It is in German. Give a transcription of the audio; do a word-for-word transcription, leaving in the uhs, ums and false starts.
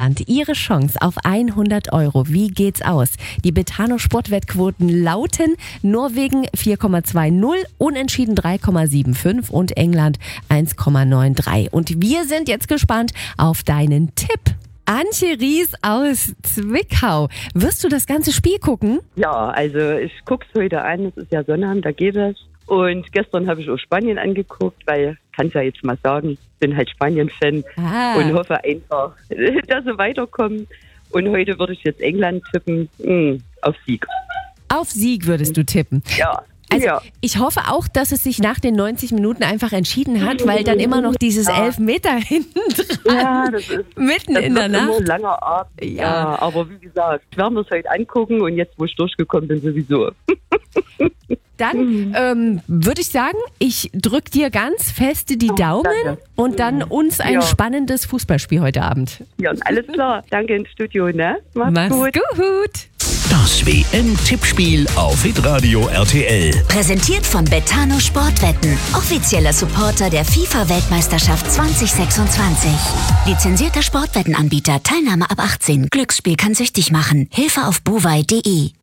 England. Ihre Chance auf hundert Euro. Wie geht's aus? Die Betano Sportwettquoten lauten Norwegen vier Komma zwanzig, Unentschieden drei Komma fünfundsiebzig und England eins Komma dreiundneunzig. Und wir sind jetzt gespannt auf deinen Tipp. Antje Ries aus Zwickau. Wirst du das ganze Spiel gucken? Ja, also ich gucke es heute an. Es ist ja Sonnabend, da geht es. Und gestern habe ich auch Spanien angeguckt, weil, kann ich ja jetzt mal sagen, bin halt Spanien-Fan Ah. und hoffe einfach, dass sie weiterkommen. Und heute würde ich jetzt England tippen, mh, auf Sieg. Auf Sieg würdest du tippen. Ja. Also ja. ich hoffe auch, dass es sich nach den neunzig Minuten einfach entschieden hat, weil dann immer noch dieses Ja. Elfmeter hinten dran, Ja, das ist mitten das in der wird immer Nacht. ein langer Abend. Ja. Ja, aber wie gesagt, wir werden es heute angucken und jetzt, wo ich durchgekommen bin, sowieso. Dann ähm, würde ich sagen, ich drücke dir ganz feste die Daumen danke. und dann uns ein Ja. spannendes Fußballspiel heute Abend. Ja, alles klar. Danke ins Studio, ne? Mach's, Mach's gut. gut. Das W M-Tippspiel auf Hitradio R T L. Präsentiert von Betano Sportwetten, offizieller Supporter der FIFA-Weltmeisterschaft zwanzig sechsundzwanzig. Lizenzierter Sportwettenanbieter, Teilnahme ab achtzehn. Glücksspiel kann süchtig machen. Hilfe auf bovai punkt de.